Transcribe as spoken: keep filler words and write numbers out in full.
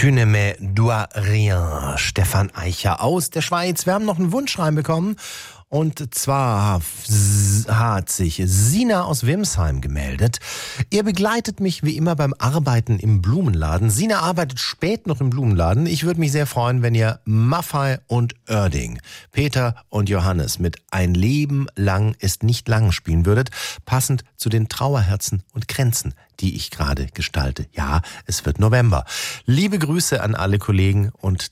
Tu ne me dois rien. Stefan Eicher aus der Schweiz. Wir haben noch einen Wunsch reinbekommen. Und zwar hat sich Sina aus Wimsheim gemeldet. Ihr begleitet mich wie immer beim Arbeiten im Blumenladen. Sina arbeitet spät noch im Blumenladen. Ich würde mich sehr freuen, wenn ihr Maffei und Oerding, Peter und Johannes mit Ein Leben lang ist nicht lang spielen würdet, passend zu den Trauerherzen und Kränzen, die ich gerade gestalte. Ja, es wird November. Liebe Grüße an alle Kollegen und